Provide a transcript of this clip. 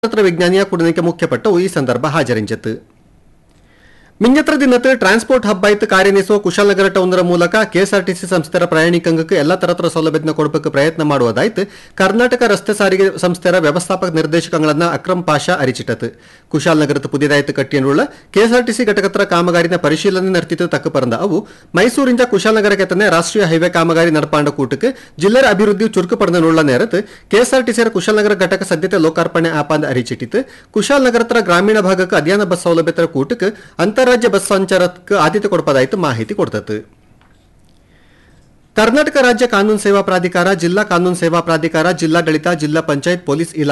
ವಿಜ್ಞಾನಿಯ ಕುಡನಿಕೆ ಮುಖ್ಯಪಟ್ಟವು ಈ ಸಂದರ್ಭ ಹಾಜರಿಂಚಿತು. ಮಿಂಜತ್ರ ದಿನത്ത് transport hub ಆಯ್ತು ಕಾರ್ಯನಿರ್ವಹಿಸುವ ಕುಶಾಲನಗರ ಟೌನರ ಮೂಲಕ ಕೆಎಸ್ಆರ್ಟಿಸಿ ಸಂಸ್ಥೆಯ ಪ್ರಯಾಣಿಕಂಗಕ್ಕೆ ಎಲ್ಲ ತರತರ ಸೌಲಭ್ಯನ ಕೊಡಬೇಕು ಪ್ರಯತ್ನ ಮಾಡುವುದಾಯ್ತು ಕರ್ನಾಟಕ ರಸ್ತೆ ಸಾರಿಗೆ ಸಂಸ್ಥೆಯ ವ್ಯವಸ್ಥಾಪಕ ನಿರ್ದೇಶಕಗಳನ್ನ ಅಕ್ರಮ್ ಪಾಷಾ ಅರಿಚಿಟ್ಟತು. ಕುಶಾಲನಗರದ ಪುದಿಯದಾಯ್ತು ಕಟ್ಟಿಯನ್ನುಳ್ಳ ಕೆಎಸ್ಆರ್ಟಿಸಿ ಘಟಕತ್ರ ಕಾಮಗಾರಿನ ಪರಿಶೀಲನೆ ನಡೆತಿತ್ತು ತಕ್ಕ ಪರಂದ ಅವು ಮೈಸೂರಿಂದ ಕುಶಾಲನಗರಕ್ಕೆ ತನ್ನ ರಾಷ್ಟ್ರೀಯ ಹೈವೇ ಕಾಮಗಾರಿ ನಡಪಾಂಡ ಕೂಟಕ್ಕೆ ಜಿಲ್ಲೆಯ ಅಭಿವೃದ್ಧಿ ಚುರುಕು ಪಡೆದನುಳ್ಳ ನೇರತ್ತು ಕೆಎಸ್ಆರ್ಟಿಸಿಯ ಕುಶಾಲನಗರ ಘಟಕ ಸದ್ಯತೆ ಲೋಕಾರ್ಪಣೆ ಆಪಾಂದ ಅರಿಚಿಟ್ಟಿತ್ತು. ಕುಶಾಲನಗರತ್ರ ಗ್ರಾಮೀಣ ಭಾಗಕ್ಕೆ ಅಧ್ಯಯನ ಬಸ್ ಸೌಲಭ್ಯತರ ಕೂಟಕ್ಕೆ ಅಂತಾರಾಜ್ಯ ಬಸ್ ಸಂಚಾರಕ್ಕೆ ಆದ್ಯತೆ ಕೊಡಪದಾಯಿತು ಮಾಹಿತಿ ಕೊಡ್ತತ್ತು. ಕರ್ನಾಟಕ ರಾಜ್ಯ ಕಾನೂನು ಸೇವಾ ಪ್ರಾಧಿಕಾರ, ಜಿಲ್ಲಾ ಕಾನೂನು ಸೇವಾ ಪ್ರಾಧಿಕಾರ, ಜಿಲ್ಲಾಡಳಿತ, ಜಿಲ್ಲಾ ಪಂಚಾಯತ್, ಪೊಲೀಸ್ ಇಲಾಖೆ